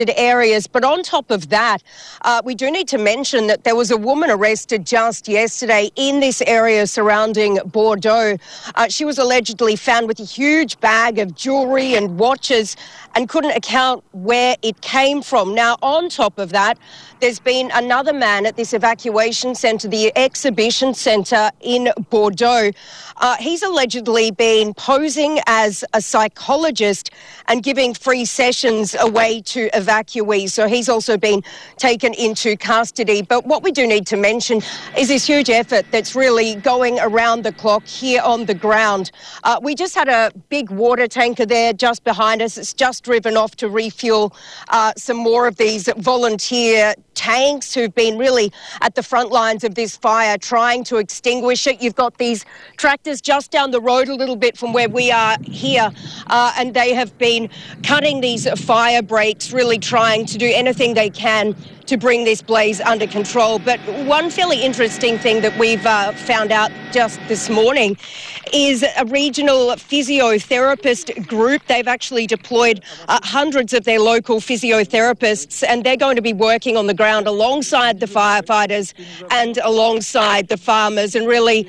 areas. But on top of that, we do need to mention that there was a woman arrested just yesterday in this area surrounding Bordeaux. She was allegedly found with a huge bag of jewellery and watches and couldn't account where it came from. Now, on top of that, there's been another man at this evacuation centre, the exhibition centre in Bordeaux. He's allegedly been posing as a psychologist and giving free sessions away to evacuees. So he's also been taken into custody. But what we do need to mention is this huge effort that's really going around the clock here on the ground. We just had a big water tanker there just behind us. It's just driven off to refuel some more of these volunteer tanks who've been really at the front lines of this fire trying to extinguish it. You've got these tractors just down the road a little bit from where we are here, and they have been cutting these fire breaks, really trying to do anything they can to bring this blaze under control. But one fairly interesting thing that we've found out just this morning is a regional physiotherapist group. They've actually deployed hundreds of their local physiotherapists, and they're going to be working on the ground alongside the firefighters and alongside the farmers. And really,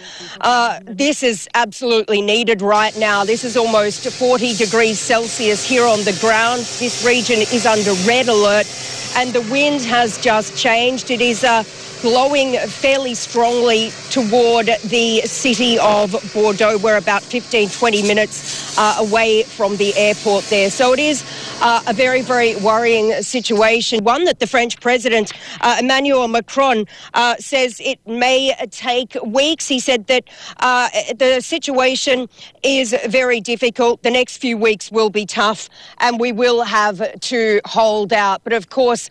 this is absolutely needed right now. This is almost 40 degrees Celsius here on the ground. This region is under red alert, and the wind has just changed. It is blowing fairly strongly toward the city of Bordeaux. We're about 15-20 minutes away from the airport there. So it is a very, very worrying situation, one that the French President Emmanuel Macron says it may take weeks. He said that the situation is very difficult. The next few weeks will be tough and we will have to hold out. But of course,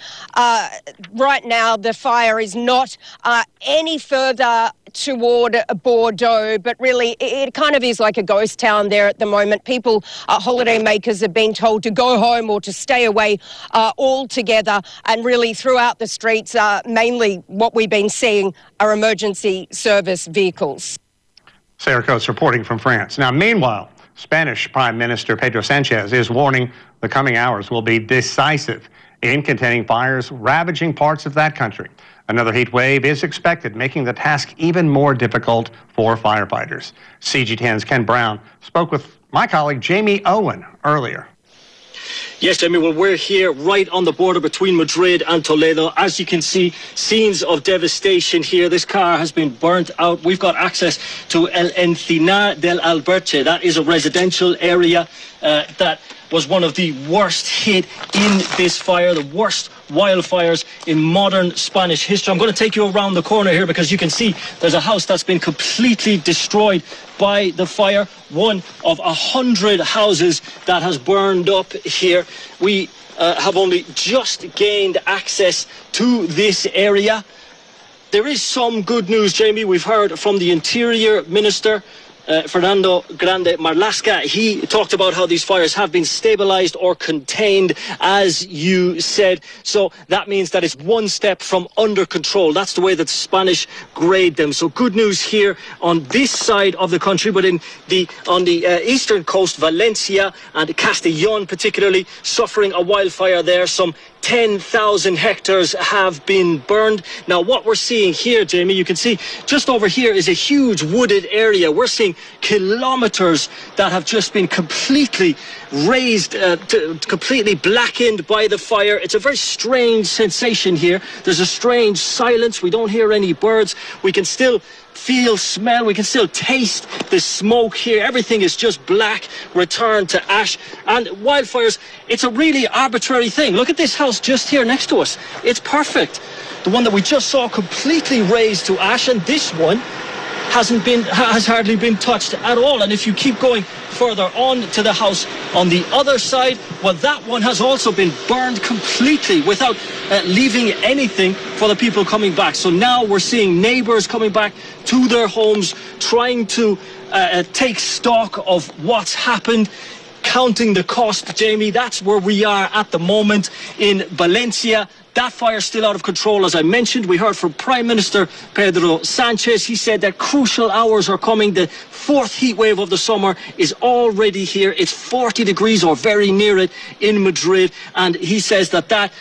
right now the fire is not any further toward Bordeaux, but really it kind of is like a ghost town there at the moment. People, holiday makers, have been told to go home or to stay away altogether, and really throughout the streets, mainly what we've been seeing are emergency service vehicles. Sarah Coates reporting from France. Now, meanwhile, Spanish Prime Minister Pedro Sanchez is warning the coming hours will be decisive in containing fires ravaging parts of that country. Another heat wave is expected, making the task even more difficult for firefighters. CG10's Ken Brown spoke with my colleague Jamie Owen earlier. Yes, Jamie, well, we're here right on the border between Madrid and Toledo. As you can see, scenes of devastation here. This car has been burnt out. We've got access to El Encinar del Alberche. That is a residential area that was one of the worst hit in this fire, the worst wildfires in modern Spanish history. I'm going to take you around the corner here because you can see there's a house that's been completely destroyed by the fire. One of 100 houses that has burned up here. We have only just gained access to this area. There is some good news, Jamie. We've heard from the Interior Minister, Fernando Grande Marlaska. He talked about how these fires have been stabilized or contained, as you said. So that means that it's one step from under control. That's the way that the Spanish grade them. So good news here on this side of the country, but on the eastern coast, Valencia and Castellón particularly, suffering a wildfire there. Some 10,000 hectares have been burned. Now, what we're seeing here, Jamie, you can see just over here is a huge wooded area. We're seeing kilometers that have just been completely razed, completely blackened by the fire. It's a very strange sensation here. There's a strange silence. We don't hear any birds. We can still feel, smell, we can still taste the smoke here. Everything is just black, returned to ash. And wildfires, it's a really arbitrary thing. Look at this house just here next to us. It's perfect. The one that we just saw completely razed to ash, and this one has hardly been touched at all. And if you keep going further on to the house on the other side, well, that one has also been burned completely without leaving anything for the people coming back. So now we're seeing neighbors coming back to their homes, trying to take stock of what's happened. counting the cost, Jamie. That's where we are at the moment in Valencia. That fire's still out of control. As I mentioned, we heard from Prime Minister Pedro Sanchez. He said that crucial hours are coming. The fourth heat wave of the summer is already here. It's 40 degrees or very near it in Madrid. And he says that